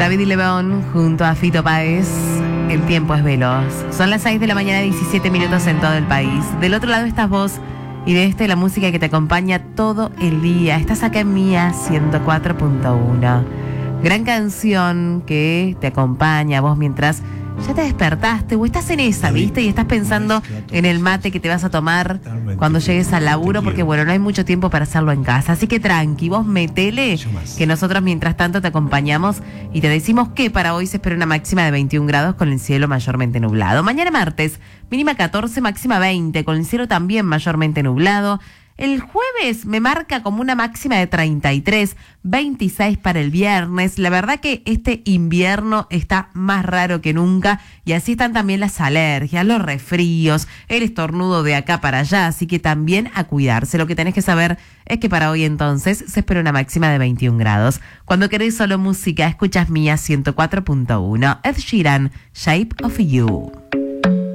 David y León junto a Fito Páez. El tiempo es veloz. Son las 6 de la mañana, 17 minutos en todo el país. Del otro lado estás vos y de este la música que te acompaña todo el día. Estás acá en Mía 104.1. Gran canción que te acompaña a vos mientras ya te despertaste o estás en esa, ¿viste? Y estás pensando en el mate que te vas a tomar cuando llegues al laburo, porque bueno, no hay mucho tiempo para hacerlo en casa. Así que tranqui, vos metele, que nosotros mientras tanto te acompañamos y te decimos que para hoy se espera una máxima de 21 grados con el cielo mayormente nublado. Mañana martes, mínima 14, máxima 20, con el cielo también mayormente nublado. El jueves me marca como una máxima de 33, 26 para el viernes. La verdad que este invierno está más raro que nunca y así están también las alergias, los resfríos, el estornudo de acá para allá, así que también a cuidarse. Lo que tenés que saber es que para hoy entonces se espera una máxima de 21 grados. Cuando querés solo música, escuchas Mía 104.1. Ed Sheeran, Shape of You.